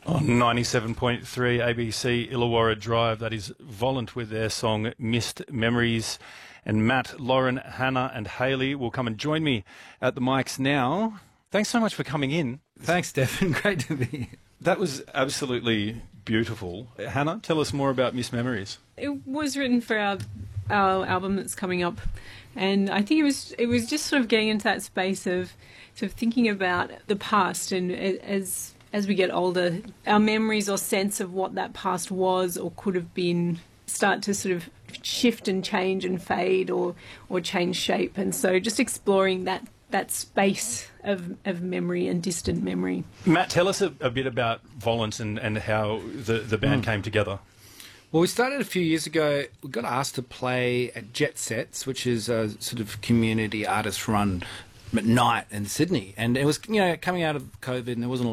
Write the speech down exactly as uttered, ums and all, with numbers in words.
On ninety-seven point three A B C Illawarra Drive, that is Volant with their song Missed Memories. And Matt, Lauren, Hannah and Hayley will come and join me at the mics now. Thanks so much for coming in. Thanks, Stefan. Great to be here. That was absolutely beautiful. Hannah, tell us more about Missed Memories. It was written for our, our album that's coming up, and I think it was it was just sort of getting into that space of sort of thinking about the past, and as as we get older, our memories or sense of what that past was or could have been start to sort of shift and change and fade or or change shape, and so just exploring that that space of, of memory and distant memory. Matt, tell us a, a bit about Volant and, and how the, the band mm. came together. Well, we started a few years ago. We got asked to play at Jet Sets, which is a sort of community artist run at night in Sydney, and it was, you know, coming out of COVID and there wasn't a